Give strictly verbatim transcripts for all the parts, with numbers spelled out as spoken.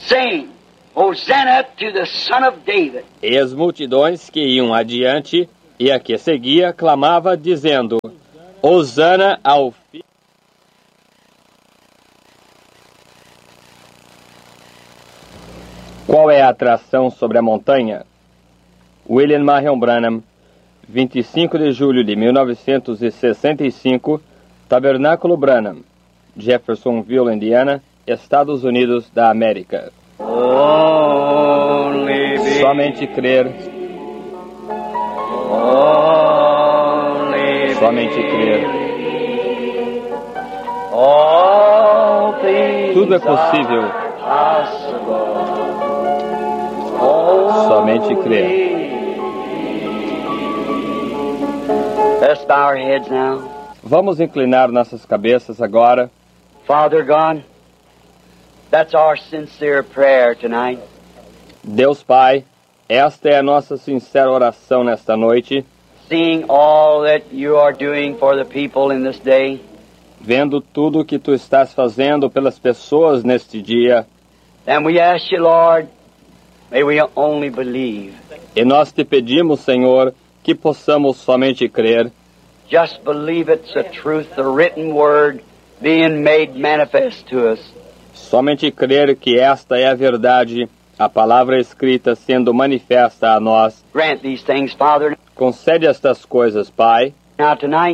saying, Hosanna to the Son of David. E as multidões que iam adiante e a que seguia clamava dizendo, Hosana ao Filho. Qual é a atração sobre a montanha? William Marion Branham, vinte e cinco de julho de mil novecentos e sessenta e cinco, Tabernáculo Branham, Jeffersonville, Indiana, Estados Unidos da América. Only Somente crer, Only somente crer. All things Tudo é possível, are possible. somente crer. Let's bow our heads now. Vamos inclinar nossas cabeças agora. Father God, that's our sincere prayer tonight. Deus Pai, esta é a nossa sincera oração nesta noite, Seeing all that you are doing for the people in this day, vendo tudo o que Tu estás fazendo pelas pessoas neste dia, and we ask you, Lord, may we only believe. e nós Te pedimos, Senhor, que possamos somente crer, Just believe it's the truth, the written word being made manifest to us. somente crer que esta é a verdade, a palavra escrita sendo manifesta a nós. Grant these things, Father. Concede estas coisas, Pai. Now tonight,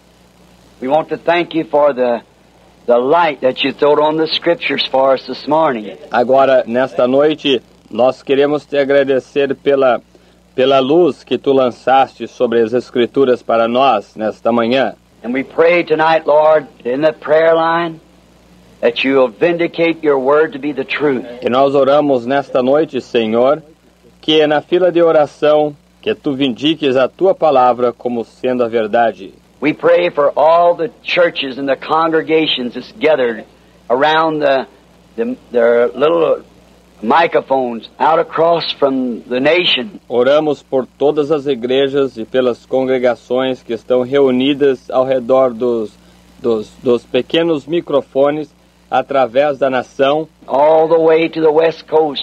we want to thank you for the the light that you threw on the scriptures for us this morning. Agora, nesta noite, nós queremos Te agradecer pela, pela luz que Tu lançaste sobre as Escrituras para nós nesta manhã. And we pray tonight, Lord, in the prayer line, that you will vindicate your word to be the truth. E nós oramos nesta noite, Senhor, que na fila de oração, que Tu vindiques a Tua palavra como sendo a verdade. We pray for all the churches and the congregations that's gathered around the, the their little microphones out across from the nation. Oramos por todas as igrejas e pelas congregações que estão reunidas ao redor dos, dos, dos pequenos microfones através da nação, All the way to the west coast,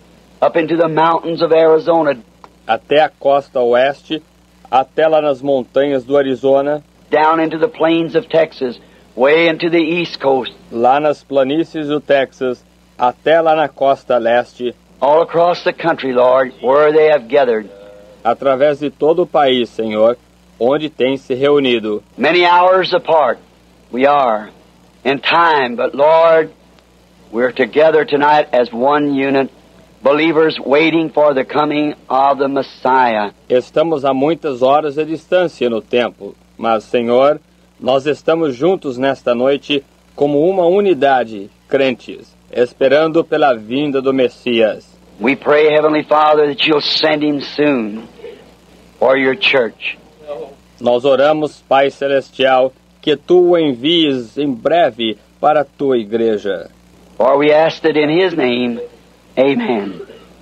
up into the mountains of Arizona, até a costa oeste, até lá nas montanhas do Arizona, down into the plains of Texas, way into the east coast, lá nas planícies do Texas, até lá na costa leste, all across the country, Lord, where they have gathered. através de todo o país, Senhor, onde tem se reunido. Many hours apart we are in time, but Lord, we're together tonight as one unit, believers waiting for the coming of the Messiah. Estamos a muitas horas de distância no tempo, mas, Senhor, nós estamos juntos nesta noite como uma unidade, crentes, esperando pela vinda do Messias. We pray, Heavenly Father, that you'll send him soon for your church. Nós oramos, Pai Celestial, que Tu o envies em breve para a Tua igreja. For we ask it in his name. Amen.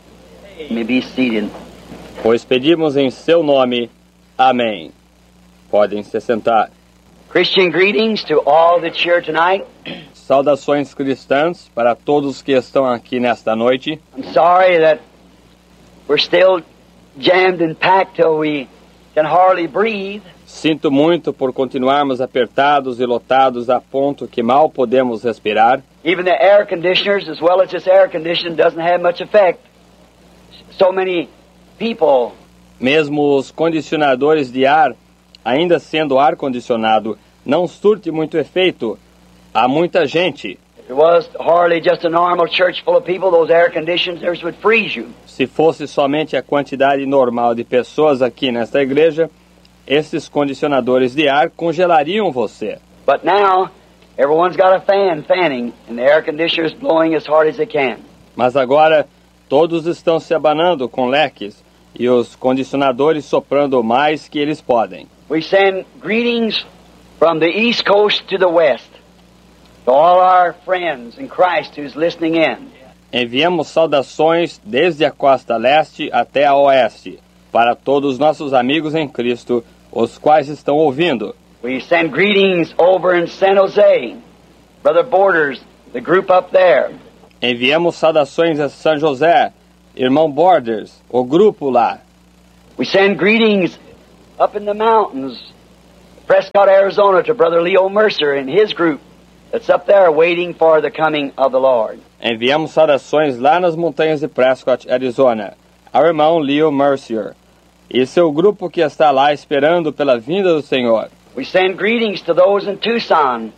You may be seated. Pois pedimos em Seu nome. Amém. Podem se sentar. Christian greetings to all that's here tonight. Saudações cristãs para todos que estão aqui nesta noite. I'm sorry that we're still jammed and packed till we can hardly breathe. Sinto muito por continuarmos apertados e lotados a ponto que mal podemos respirar. Even the air conditioners, as well as this air conditioning, doesn't have much effect. So many people. Mesmo os condicionadores de ar, ainda sendo ar-condicionado, não surte muito efeito. Há muita gente. If it was hardly just a normal church full of people, those air conditioners would freeze you. Se fosse somente a quantidade normal de pessoas aqui nesta igreja, esses condicionadores de ar congelariam você. But now, everyone's got a fan fanning, and the air conditioner is blowing as hard as it can. Mas agora, todos estão se abanando com leques e os condicionadores soprando o mais que eles podem. We send greetings from the East Coast to the West to all our friends in Christ who's listening in. Enviamos saudações desde a costa leste até a oeste, para todos os nossos amigos em Cristo, os quais estão ouvindo. We send greetings over in San Jose, Brother Borders, the group up there. Enviamos saudações a São José, irmão Borders, o grupo lá. We send greetings up in the mountains, Prescott, Arizona, to Brother Leo Mercer and his group that's up there waiting for the coming of the Lord. Enviamos saudações lá nas montanhas de Prescott, Arizona, ao irmão Leo Mercier e seu grupo que está lá esperando pela vinda do Senhor. We send greetings to those in Tucson